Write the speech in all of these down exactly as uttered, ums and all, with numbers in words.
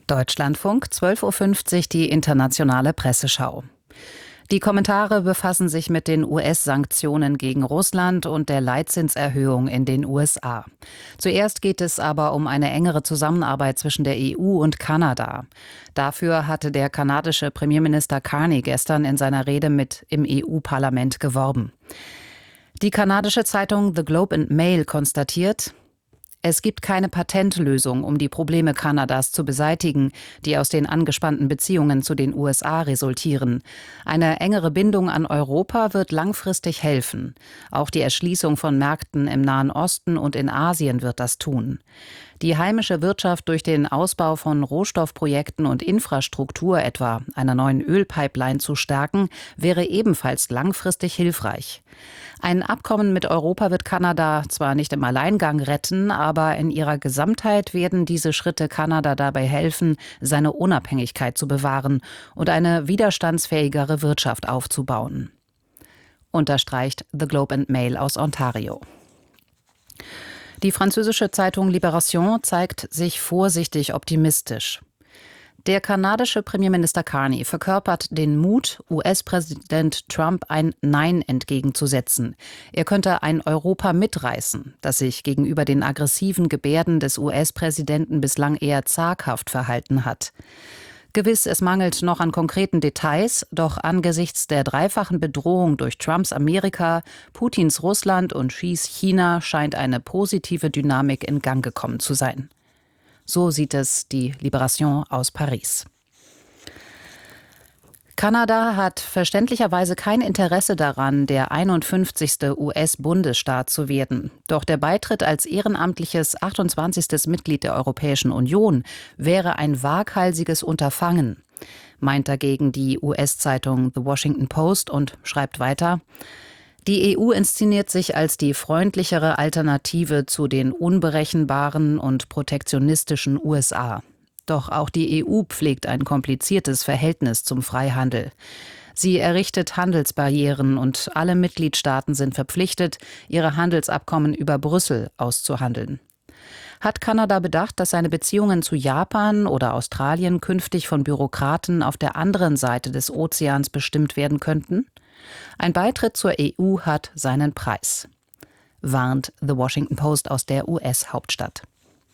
Deutschlandfunk, zwölf Uhr fünfzig, die internationale Presseschau. Die Kommentare befassen sich mit den U S-Sanktionen gegen Russland und der Leitzinserhöhung in den U S A. Zuerst geht es aber um eine engere Zusammenarbeit zwischen der E U und Kanada. Dafür hatte der kanadische Premierminister Carney gestern in seiner Rede mit im E U-Parlament geworben. Die kanadische Zeitung The Globe and Mail konstatiert: Es gibt keine Patentlösung, um die Probleme Kanadas zu beseitigen, die aus den angespannten Beziehungen zu den U S A resultieren. Eine engere Bindung an Europa wird langfristig helfen. Auch die Erschließung von Märkten im Nahen Osten und in Asien wird das tun. Die heimische Wirtschaft durch den Ausbau von Rohstoffprojekten und Infrastruktur, etwa einer neuen Ölpipeline, zu stärken, wäre ebenfalls langfristig hilfreich. Ein Abkommen mit Europa wird Kanada zwar nicht im Alleingang retten, aber in ihrer Gesamtheit werden diese Schritte Kanada dabei helfen, seine Unabhängigkeit zu bewahren und eine widerstandsfähigere Wirtschaft aufzubauen. Unterstreicht The Globe and Mail aus Ontario. Die französische Zeitung Libération zeigt sich vorsichtig optimistisch. Der kanadische Premierminister Carney verkörpert den Mut, U S-Präsident Trump ein Nein entgegenzusetzen. Er könnte ein Europa mitreißen, das sich gegenüber den aggressiven Gebärden des U S-Präsidenten bislang eher zaghaft verhalten hat. Gewiss, es mangelt noch an konkreten Details, doch angesichts der dreifachen Bedrohung durch Trumps Amerika, Putins Russland und Xis China scheint eine positive Dynamik in Gang gekommen zu sein. So sieht es die Libération aus Paris. Kanada hat verständlicherweise kein Interesse daran, der einundfünfzigste U S-Bundesstaat zu werden. Doch der Beitritt als ehrenamtliches achtundzwanzigstes Mitglied der Europäischen Union wäre ein waghalsiges Unterfangen, meint dagegen die U S-Zeitung The Washington Post und schreibt weiter: Die E U inszeniert sich als die freundlichere Alternative zu den unberechenbaren und protektionistischen U S A. Doch auch die E U pflegt ein kompliziertes Verhältnis zum Freihandel. Sie errichtet Handelsbarrieren und alle Mitgliedstaaten sind verpflichtet, ihre Handelsabkommen über Brüssel auszuhandeln. Hat Kanada bedacht, dass seine Beziehungen zu Japan oder Australien künftig von Bürokraten auf der anderen Seite des Ozeans bestimmt werden könnten? Ein Beitritt zur E U hat seinen Preis, warnt The Washington Post aus der U S-Hauptstadt.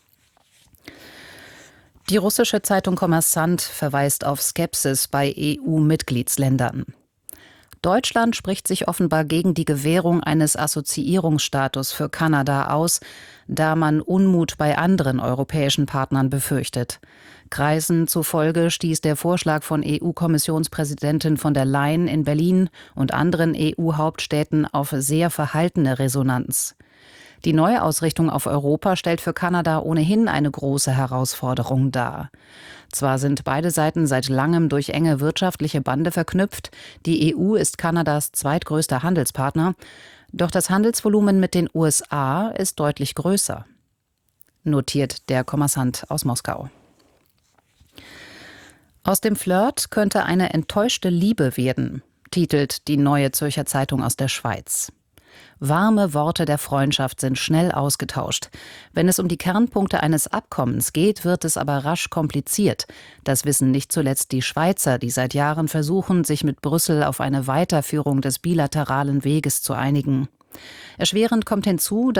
Die russische Zeitung Kommersant verweist auf Skepsis bei E U-Mitgliedsländern. Deutschland spricht sich offenbar gegen die Gewährung eines Assoziierungsstatus für Kanada aus, da man Unmut bei anderen europäischen Partnern befürchtet. Kreisen zufolge stieß der Vorschlag von E U-Kommissionspräsidentin von der Leyen in Berlin und anderen E U-Hauptstädten auf sehr verhaltene Resonanz. Die Neuausrichtung auf Europa stellt für Kanada ohnehin eine große Herausforderung dar. Zwar sind beide Seiten seit langem durch enge wirtschaftliche Bande verknüpft, die E U ist Kanadas zweitgrößter Handelspartner, doch das Handelsvolumen mit den U S A ist deutlich größer, notiert der Kommersant aus Moskau. Aus dem Flirt könnte eine enttäuschte Liebe werden, titelt die Neue Zürcher Zeitung aus der Schweiz. Warme Worte der Freundschaft sind schnell ausgetauscht. Wenn es um die Kernpunkte eines Abkommens geht, wird es aber rasch kompliziert. Das wissen nicht zuletzt die Schweizer, die seit Jahren versuchen, sich mit Brüssel auf eine Weiterführung des bilateralen Weges zu einigen. Erschwerend kommt hinzu,